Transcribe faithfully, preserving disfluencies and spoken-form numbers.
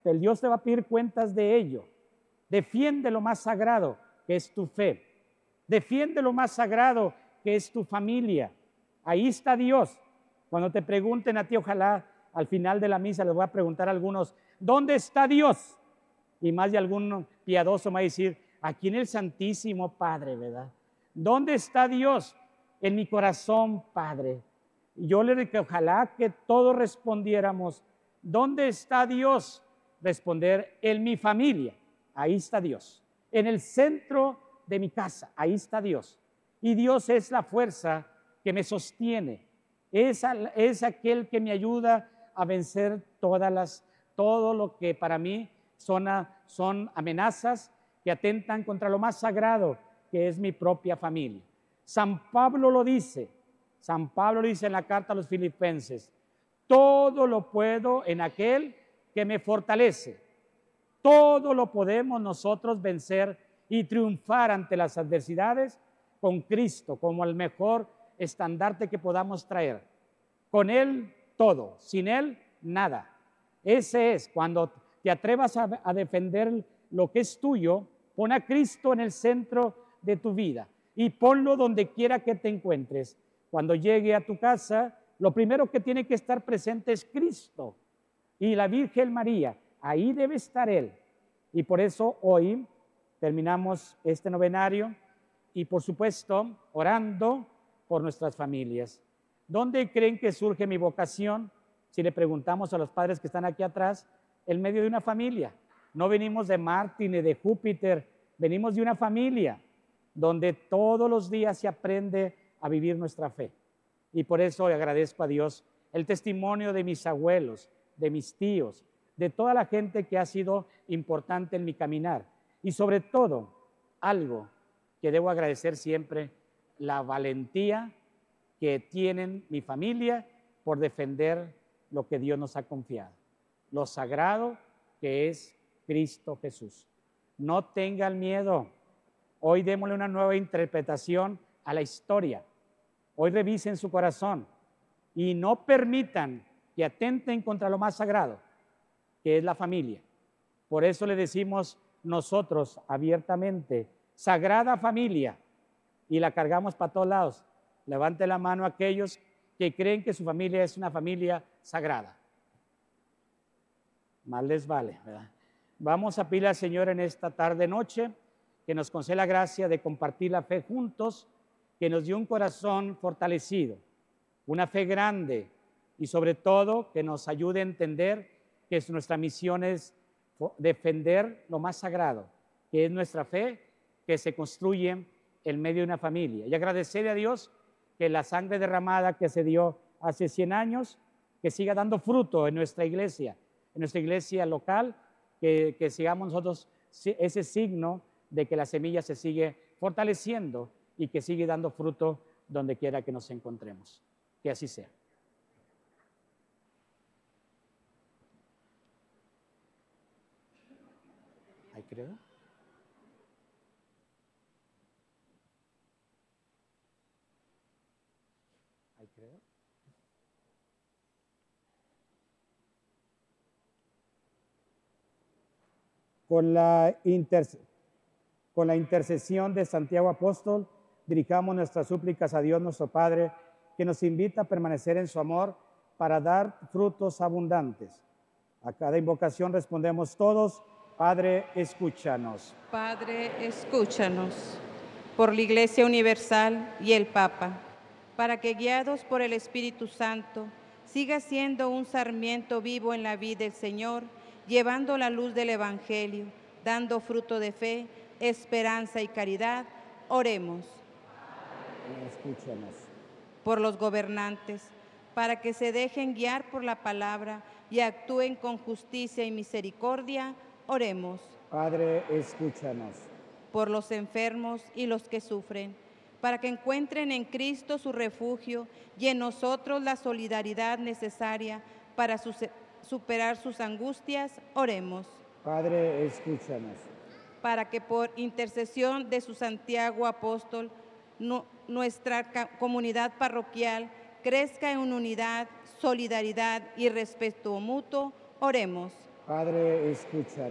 El Dios te va a pedir cuentas de ello. Defiende lo más sagrado, que es tu fe. Defiende lo más sagrado, que es tu familia. Ahí está Dios. Cuando te pregunten a ti, ojalá al final de la misa les voy a preguntar a algunos, ¿dónde está Dios? Y más de algún piadoso me va a decir, aquí en el Santísimo, Padre, ¿verdad? ¿Dónde está Dios? En mi corazón, Padre. Y yo le digo que ojalá que todos respondiéramos, ¿dónde está Dios? Responder, en mi familia, ahí está Dios. En el centro de mi casa, ahí está Dios. Y Dios es la fuerza que me sostiene. Es, es aquel que me ayuda a vencer todas las, todo lo que para mí son, son amenazas que atentan contra lo más sagrado, que es mi propia familia. San Pablo lo dice, San Pablo dice en la carta a los Filipenses, todo lo puedo en aquel que me fortalece. Todo lo podemos nosotros vencer y triunfar ante las adversidades con Cristo como el mejor estandarte que podamos traer. Con Él todo, sin Él nada. Ese es, cuando te atrevas a, a defender lo que es tuyo, pon a Cristo en el centro de tu vida y ponlo donde quiera que te encuentres. Cuando llegue a tu casa, lo primero que tiene que estar presente es Cristo y la Virgen María. Ahí debe estar Él. Y por eso hoy terminamos este novenario y por supuesto orando por nuestras familias. ¿Dónde creen que surge mi vocación? Si le preguntamos a los padres que están aquí atrás, en medio de una familia. No venimos de Marte ni de Júpiter, venimos de una familia donde todos los días se aprende a vivir nuestra fe. Y por eso le agradezco a Dios el testimonio de mis abuelos, de mis tíos, de toda la gente que ha sido importante en mi caminar. Y sobre todo, algo que debo agradecer siempre, la valentía que tienen mi familia por defender lo que Dios nos ha confiado, lo sagrado que es Cristo Jesús. No tengan miedo. Hoy démosle una nueva interpretación a la historia. Hoy revisen su corazón y no permitan que atenten contra lo más sagrado, que es la familia. Por eso le decimos nosotros abiertamente, Sagrada Familia, y la cargamos para todos lados. Levante la mano a aquellos que creen que su familia es una familia sagrada. Más les vale, ¿verdad? Vamos a pedirle al Señor en esta tarde noche que nos conceda la gracia de compartir la fe juntos, que nos dio un corazón fortalecido, una fe grande y sobre todo que nos ayude a entender que es nuestra misión es defender lo más sagrado, que es nuestra fe, que se construye en medio de una familia. Y agradecerle a Dios que la sangre derramada que se dio hace cien años, que siga dando fruto en nuestra iglesia, en nuestra iglesia local, que, que sigamos nosotros ese signo de que la semilla se sigue fortaleciendo y que sigue dando fruto donde quiera que nos encontremos. Que así sea. Ahí creo. Ahí creo. Con la, inter, con la intercesión de Santiago Apóstol, dirijamos nuestras súplicas a Dios nuestro Padre, que nos invita a permanecer en su amor para dar frutos abundantes. A cada invocación respondemos todos, Padre, escúchanos. Padre, escúchanos. Por la Iglesia Universal y el Papa, para que guiados por el Espíritu Santo, siga siendo un sarmiento vivo en la vida del Señor, llevando la luz del Evangelio, dando fruto de fe, esperanza y caridad, oremos. Escúchanos. Por los gobernantes, para que se dejen guiar por la palabra y actúen con justicia y misericordia, oremos. Padre, escúchanos. Por los enfermos y los que sufren, para que encuentren en Cristo su refugio y en nosotros la solidaridad necesaria para su superar sus angustias, oremos. Padre, escúchanos. Para que por intercesión de su Santiago Apóstol, no, nuestra comunidad parroquial crezca en unidad, solidaridad y respeto mutuo, oremos. Padre, escucha